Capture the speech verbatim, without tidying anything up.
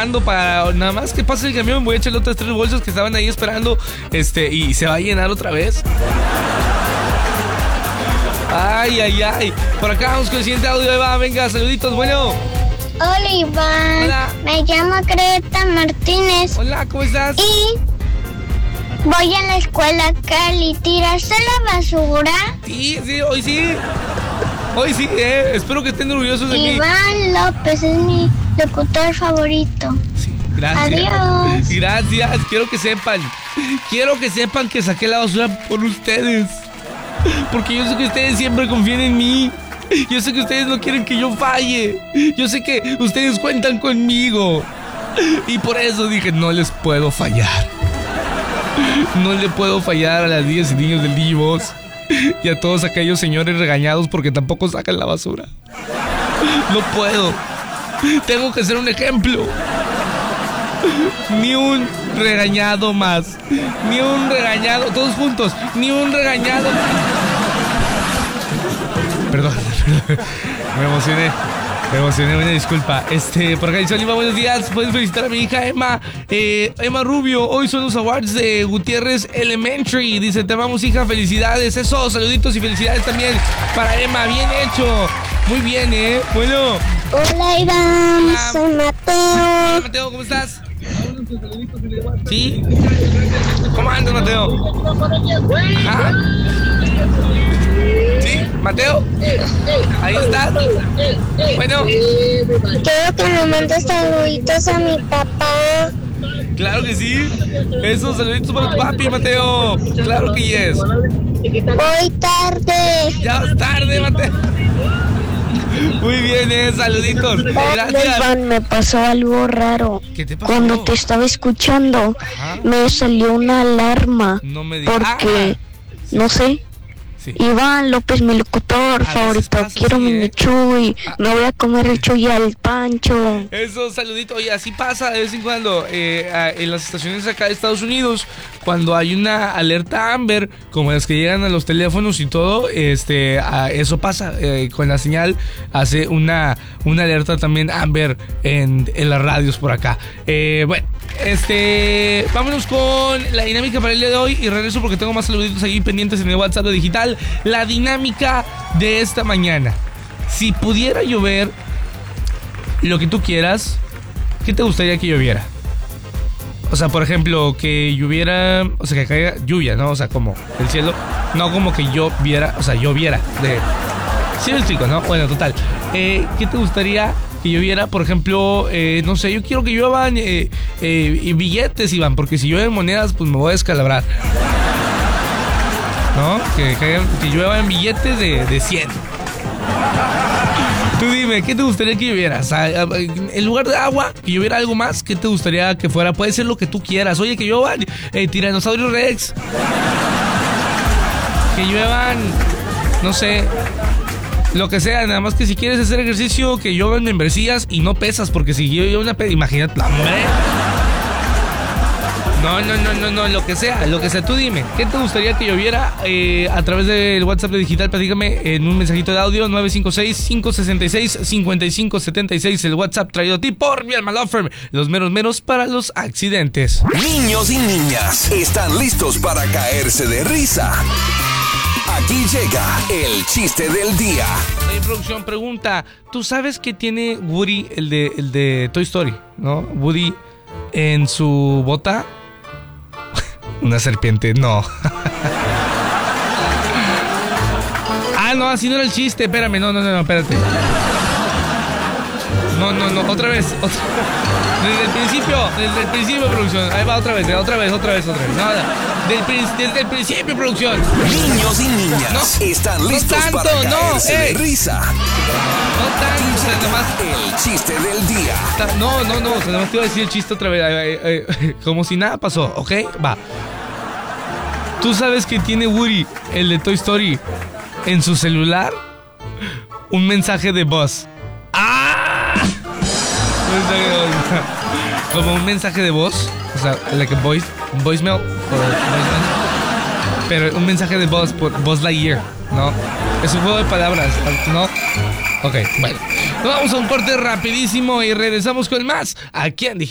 esperando para nada más que pase el camión. Voy a echarle otras tres bolsas que estaban ahí esperando. Este, y se va a llenar otra vez. Ay, ay, ay. Por acá vamos con el siguiente audio. Va, venga, saluditos, bueno. Hola, Iván. Hola. Me llamo Greta Martínez. Hola, ¿cómo estás? Y voy a la escuela, Cali. ¿Tiraste la basura? Sí, sí, hoy sí. Hoy sí, eh. Espero que estén orgullosos de mí. Iván López es mi locutor favorito. Sí, gracias. Adiós. Gracias. Quiero que sepan. Quiero que sepan que saqué la basura por ustedes. Porque yo sé que ustedes siempre confían en mí. Yo sé que ustedes no quieren que yo falle. Yo sé que ustedes cuentan conmigo. Y por eso dije, no les puedo fallar. No le puedo fallar a las niñas y niños del Digivoz. Y a todos aquellos señores regañados porque tampoco sacan la basura. No puedo. Tengo que ser un ejemplo. Ni un regañado más. Ni un regañado. Todos juntos. Ni un regañado más. Perdón. Me emocioné. Me emocioné, una disculpa. Este, por acá dice Oliva, buenos días. Puedes felicitar a mi hija Emma eh, Emma Rubio. Hoy son los awards de Gutiérrez Elementary. Dice, te amamos, hija, felicidades. Eso, saluditos y felicidades también para Emma. Bien hecho. Muy bien, ¿eh? Bueno. Hola, Iván. Hola. Soy Mateo. Hola, Mateo, ¿cómo estás? ¿Sí? ¿Cómo andas, Mateo? Ajá. ¿Sí? ¿Mateo? Ahí estás. Bueno. Quiero que me mandes saluditos a mi papá. Claro que sí. Esos saluditos para tu papi, Mateo. Claro que yes. Voy tarde. Ya es tarde, Mateo. Muy bien, eh, saluditos. Gracias. Iván, me pasó algo raro. ¿Qué te pasó? Cuando te estaba escuchando, Ajá. me salió una alarma. No me digas. Porque, Ah, no sé, sí. Iván López, mi locutor veces favorito. pasa Quiero así, mi ¿eh? chuy. Ah. Me voy a comer el chuy al pancho. Eso, saludito. Oye, así pasa de vez en cuando eh, a- en las estaciones acá de Estados Unidos, cuando hay una alerta Amber, como las que llegan a los teléfonos y todo, este, a- eso pasa. Eh, con la señal hace una, una alerta también Amber en, en las radios por acá. Eh, bueno, este, vámonos con la dinámica para el día de hoy y regreso porque tengo más saluditos ahí pendientes en el WhatsApp de Digital. La dinámica de esta mañana. Si pudiera llover lo que tú quieras, ¿qué te gustaría que lloviera? O sea, por ejemplo, que lloviera, o sea, que caiga lluvia, ¿no? O sea, como del cielo, no como que yo viera, o sea, yo viera de... Sí me explico, ¿no? Bueno, total. Eh, ¿Qué te gustaría que lloviera? Por ejemplo, eh, no sé, yo quiero que lluevan eh, eh, billetes, Iván, porque si llueven monedas, pues me voy a descalabrar. ¿No? Que, caigan, que lluevan billetes de, de cien. Tú dime, ¿qué te gustaría que lloviera? O sea, en lugar de agua, que lloviera algo más, ¿qué te gustaría que fuera? Puede ser lo que tú quieras. Oye, que lluevan eh, tiranosaurios rex. Que lluevan, no sé, lo que sea. Nada más que si quieres hacer ejercicio, que lluevan membresías y no pesas. Porque si yo una pe- imagínate, hombre. No, no, no, no, no, lo que sea, lo que sea, tú dime, ¿qué te gustaría que lloviera eh, a través del WhatsApp de Digital? Platícame en un mensajito de audio, nueve cinco seis, cinco seis seis, cinco cinco siete seis, el WhatsApp traído a ti por mi alma Law Firm, los meros meros para los accidentes. Niños y niñas están listos para caerse de risa. Aquí llega el chiste del día. La producción pregunta, ¿tú sabes qué tiene Woody, el de, el de Toy Story, no? Woody en su bota... Una serpiente, no. Ah, no, así no era el chiste. Espérame, no, no, no, no, espérate. No, no, no, otra vez. Otra... Desde el principio, desde el principio, producción. Ahí va otra vez, otra vez, otra vez, otra vez. No, no. Del prin- desde el principio, producción. Niños y niñas No, están no listos tanto, para no, caerse ey. de risa. No tanto, o sea, nada más. El chiste del día. Ta- No, no, no, o sea, nada más te iba a decir el chiste otra vez. Ay, ay, ay, como si nada pasó, ¿ok? Va. ¿Tú sabes que tiene Woody, el de Toy Story, en su celular? Un mensaje de voz. ¡Ah! Un mensaje de voz. Como un mensaje de voz. O sea, like a voice, voicemail. O voicemail. Pero un mensaje de voz por Buzz Lightyear, ¿no? Es un juego de palabras, ¿no? Ok, bueno. Nos vamos a un corte rapidísimo y regresamos con más aquí en Digital.